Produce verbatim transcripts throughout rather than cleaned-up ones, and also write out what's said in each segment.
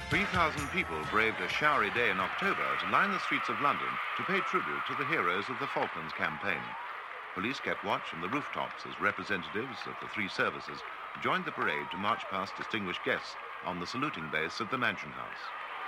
three thousand people braved a showery day in October to line the streets of London to pay tribute to the heroes of the Falklands campaign. Police kept watch from the rooftops as representatives of the three services joined the parade to march past distinguished guests on the saluting base of the Mansion House.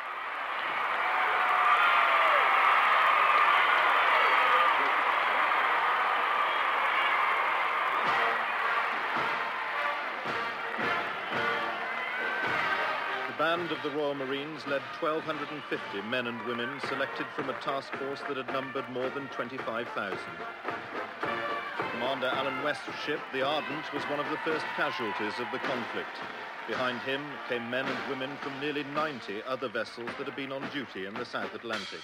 The band of the Royal Marines led one thousand two hundred fifty men and women selected from a task force that had numbered more than twenty-five thousand. Commander Alan West's ship, the Ardent, was one of the first casualties of the conflict. Behind him came men and women from nearly ninety other vessels that had been on duty in the South Atlantic.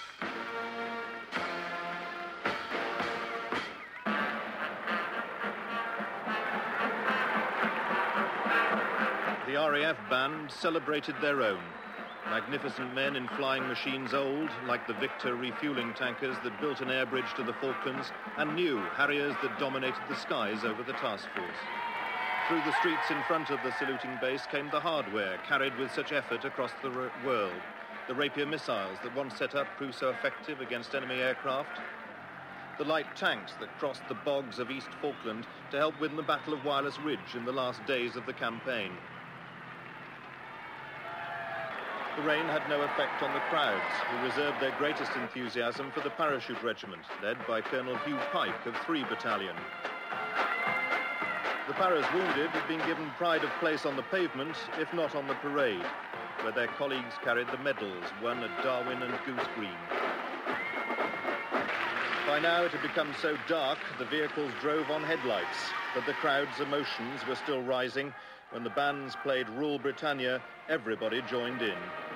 The R A F band celebrated their own. Magnificent men in flying machines old, like the Victor refueling tankers that built an air bridge to the Falklands, and new Harriers that dominated the skies over the task force. Through the streets in front of the saluting base came the hardware carried with such effort across the world. The Rapier missiles that once set up proved so effective against enemy aircraft. The light tanks that crossed the bogs of East Falkland to help win the Battle of Wireless Ridge in the last days of the campaign. The rain had no effect on the crowds, who reserved their greatest enthusiasm for the parachute regiment, led by Colonel Hugh Pike of three Battalion. The paras wounded had been given pride of place on the pavement, if not on the parade, where their colleagues carried the medals won at Darwin and Goose Green. By now it had become so dark the vehicles drove on headlights, but the crowd's emotions were still rising. When the bands played Rule Britannia, everybody joined in.